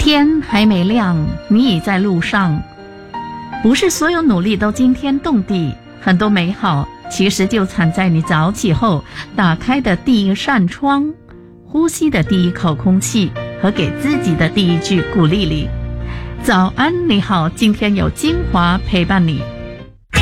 天还没亮，你已在路上。不是所有努力都惊天动地，很多美好其实就藏在你早起后打开的第一扇窗，呼吸的第一口空气和给自己的第一句鼓励里。早安，你好，今天有精华陪伴你。